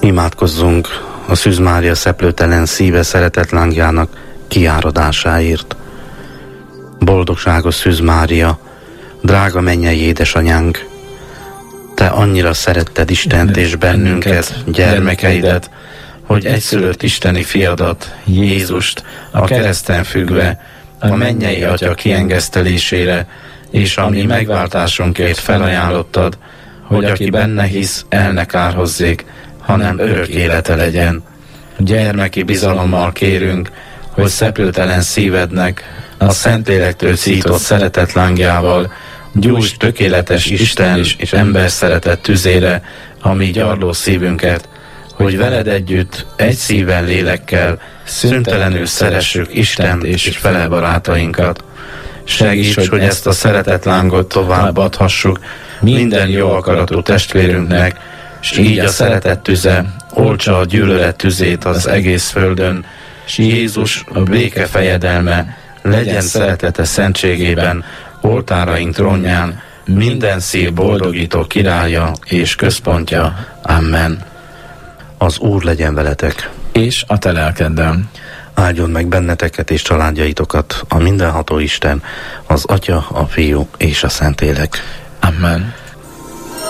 Imádkozzunk a Szűz Mária szeplőtelen szíve szeretett lángjának kiáradásáért. Boldogságos Szűz Mária, drága mennyei édesanyánk, Te annyira szeretted Istent és bennünket, gyermekeidet, hogy egyszülött isteni fiadat, Jézust, a kereszten függve, a mennyei Atya kiengesztelésére és a mi megváltásunkért felajánlottad, hogy aki benne hisz, el ne kárhozzék, hanem örök élete legyen. Gyermeki bizalommal kérünk, hogy szeplőtelen szívednek, a Szentlélektől szított szeretet lángjával gyújtsd tökéletes Isten és ember szeretet tüzére a mi gyarló szívünket, hogy veled együtt, egy szívvel, lélekkel szüntelenül szeressük Istent és fele barátainkat. Segíts, hogy ezt a szeretetlángot tovább adhassuk minden jó akaratú testvérünknek, s így a szeretet tüze oltsa a gyűlölet tüzét az egész földön, s Jézus, a béke fejedelme, legyen szeretete szentségében, oltáraink trónján, minden szív boldogító királya és központja. Amen. Az Úr legyen veletek. És a te lelkeddel. Áldjon meg benneteket és családjaitokat a mindenható Isten, az Atya, a Fiú és a Szentlélek. Amen.